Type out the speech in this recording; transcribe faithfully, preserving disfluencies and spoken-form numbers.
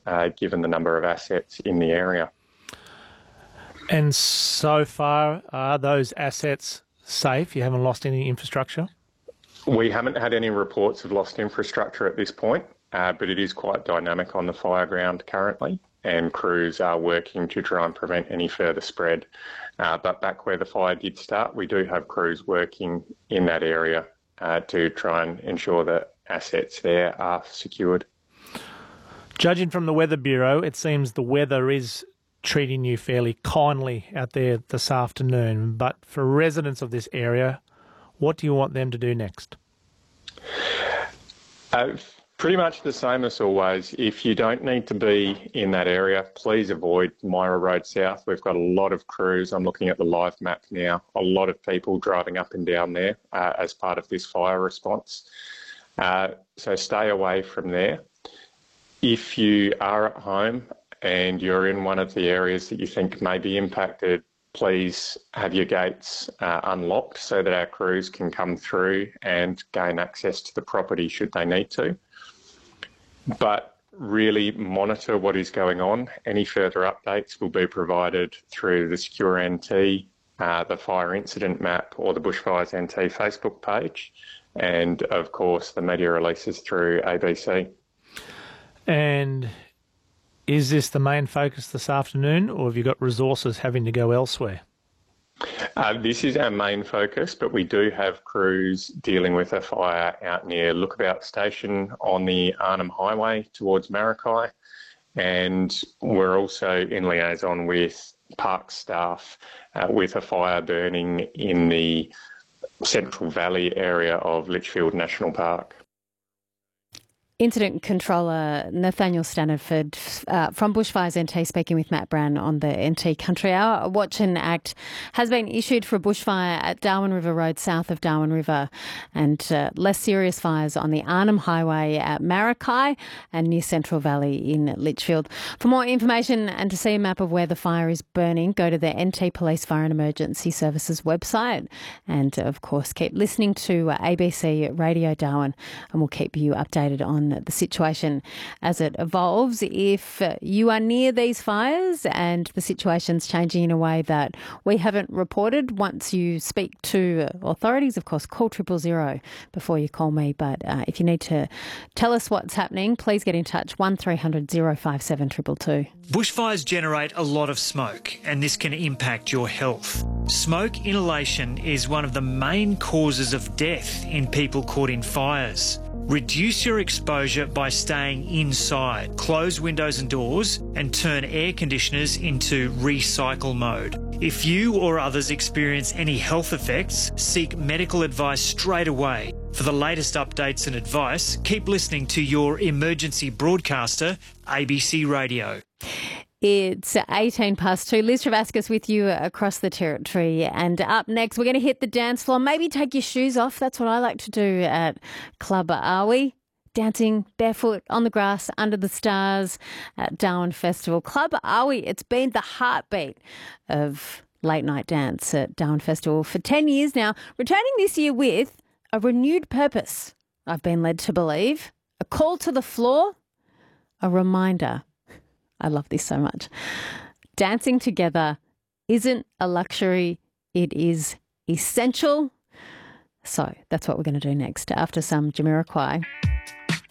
uh, given the number of assets in the area. And so far, are those assets safe? You haven't lost any infrastructure? We haven't had any reports of lost infrastructure at this point, uh, but it is quite dynamic on the fire ground currently, and crews are working to try and prevent any further spread. Uh, but back where the fire did start, we do have crews working in that area uh, to try and ensure that assets there are secured. Judging from the Weather Bureau, it seems the weather is treating you fairly kindly out there this afternoon. But for residents of this area, what do you want them to do next? Uh, pretty much the same as always. If you don't need to be in that area, please avoid Myra Road South. We've got a lot of crews. I'm looking at the live map now. A lot of people driving up and down there uh, as part of this fire response. Uh, so stay away from there. If you are at home and you're in one of the areas that you think may be impacted, please have your gates uh, unlocked so that our crews can come through and gain access to the property should they need to. But really monitor what is going on. Any further updates will be provided through the Secure N T, uh, the Fire Incident Map, or the Bushfires N T Facebook page, and of course the media releases through A B C. And is this the main focus this afternoon, or have you got resources having to go elsewhere? Uh, this is our main focus, but we do have crews dealing with a fire out near Lookabout Station on the Arnhem Highway towards Maracay, and we're also in liaison with park staff uh, with a fire burning in the Central Valley area of Litchfield National Park. Incident Controller Nathaniel Stanford uh, from Bushfires N T speaking with Matt Brown on the N T Country Hour. A Watch and Act has been issued for a bushfire at Darwin River Road south of Darwin River, and uh, less serious fires on the Arnhem Highway at Maracay and near Central Valley in Litchfield. For more information and to see a map of where the fire is burning, go to the N T Police Fire and Emergency Services website, and of course keep listening to uh, A B C Radio Darwin, and we'll keep you updated on the situation as it evolves. If you are near these fires and the situation's changing in a way that we haven't reported, once you speak to authorities, of course, call triple zero before you call me. But uh, if you need to tell us what's happening, please get in touch, one three hundred oh five seven two two two. Bushfires generate a lot of smoke, and this can impact your health. Smoke inhalation is one of the main causes of death in people caught in fires. Reduce your exposure by staying inside. Close windows and doors and turn air conditioners into recycle mode. If you or others experience any health effects, seek medical advice straight away. For the latest updates and advice, keep listening to your emergency broadcaster, A B C Radio. It's eighteen past two. Liz Travascus with you across the territory. And up next, we're going to hit the dance floor. Maybe take your shoes off. That's what I like to do at Club Are We? Dancing barefoot on the grass under the stars at Darwin Festival. Club Are We? It's been the heartbeat of late night dance at Darwin Festival for ten years now. Returning this year with a renewed purpose, I've been led to believe. A call to the floor, a reminder. I love this so much. Dancing together isn't a luxury, it is essential. So that's what we're going to do next after some Jamiroquai.